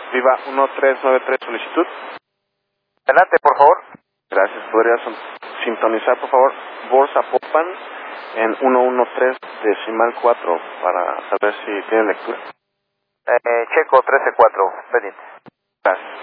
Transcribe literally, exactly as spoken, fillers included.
Viva uno tres nueve tres solicitud. Adelante, por favor. Gracias. ¿Podrías sintonizar, por favor, Bolsa Popan en ciento trece decimal cuatro para saber si tiene lectura? Eh, checo trece cuatro, pendiente. Gracias.